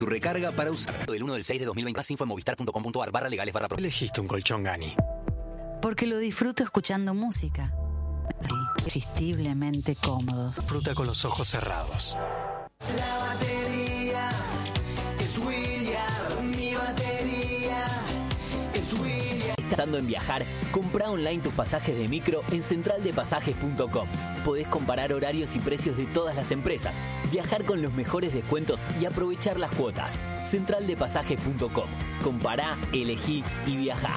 Tu recarga para usar. Del 1 del 6 de 2020. Más info en movistar.com.ar/legales/pro. Elegiste un colchón Gani. Porque lo disfruto escuchando música. Sí, irresistiblemente cómodos. Disfruta con los ojos cerrados. La batería es William, mi batería es William. Pensando en viajar, compra online tus pasajes de micro en centraldepasajes.com. Podés comparar horarios y precios de todas las empresas, viajar con los mejores descuentos y aprovechar las cuotas. Centraldepasajes.com. Compará, elegí y viajá.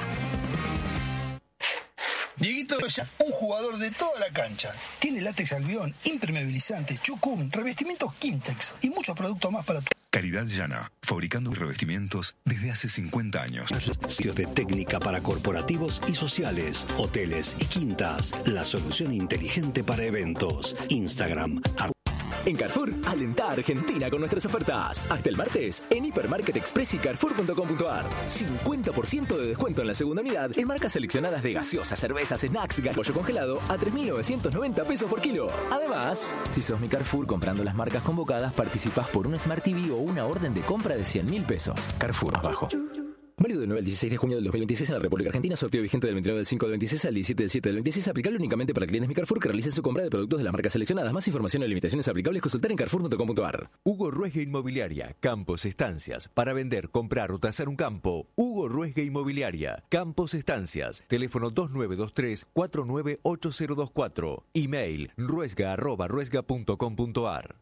Dieguito Rocha, un jugador de toda la cancha. Tiene látex albión, impermeabilizante, chucún, revestimientos Kimtex y muchos productos más para tu... Calidad Llana, fabricando revestimientos desde hace 50 años. Sitios de técnica para corporativos y sociales, hoteles y quintas. La solución inteligente para eventos. Instagram. En Carrefour, alentá a Argentina con nuestras ofertas. Hasta el martes, en Hipermarket Express y Carrefour.com.ar. 50% de descuento en la segunda unidad en marcas seleccionadas de gaseosas, cervezas, snacks, pollo congelado a 3.990 pesos por kilo. Además, si sos mi Carrefour comprando las marcas convocadas, participás por un Smart TV o una orden de compra de 100.000 pesos. Carrefour, abajo. Válido del 9 al 16 de junio del 2026 en la República Argentina. Sorteo vigente del 29 del 5 del 26 al 17 del 7 del 26. Aplicable únicamente para clientes Mi Carrefour que realicen su compra de productos de las marcas seleccionadas. Más información y limitaciones aplicables consultar en carrefour.com.ar. Hugo Ruesga Inmobiliaria. Campos Estancias. Para vender, comprar o tasar un campo. Hugo Ruesga Inmobiliaria. Campos Estancias. Teléfono 2923-498024. Email ruesga@ruesga.com.ar.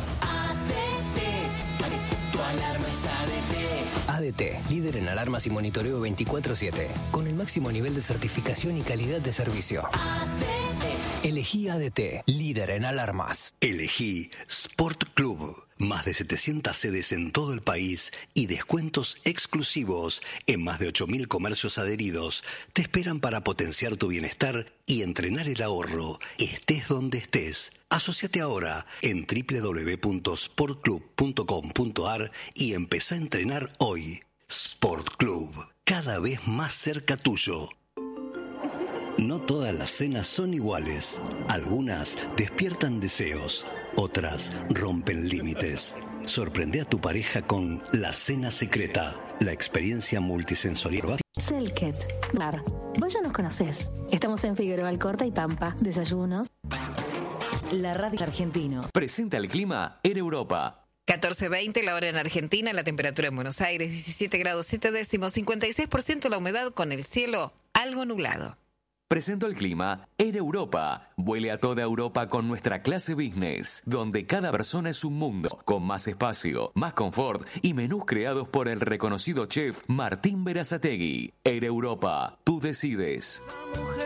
Tu alarma es ADT. ADT, líder en alarmas y monitoreo 24/7, con el máximo nivel de certificación y calidad de servicio. Elegí ADT, líder en alarmas. Elegí Sport Club. Más de 700 sedes en todo el país y descuentos exclusivos en más de 8.000 comercios adheridos te esperan para potenciar tu bienestar y entrenar el ahorro, estés donde estés. Asociate ahora en www.sportclub.com.ar y empezá a entrenar hoy. Sport Club, cada vez más cerca tuyo. No todas las cenas son iguales. Algunas despiertan deseos, otras rompen límites. Sorprende a tu pareja con La Cena Secreta, la experiencia multisensorial. Selket, Bar. Vos ya nos conocés. Estamos en Figueroa Alcorta y Pampa. Desayunos. La radio argentino. Presenta el clima en Europa. 14:20 la hora en Argentina, la temperatura en Buenos Aires 17 grados 7 décimos, 56% la humedad con el cielo algo nublado. Presento el clima en Europa. Vuele a toda Europa con nuestra clase business, donde cada persona es un mundo, con más espacio, más confort y menús creados por el reconocido chef Martín Berazategui. En Europa, tú decides.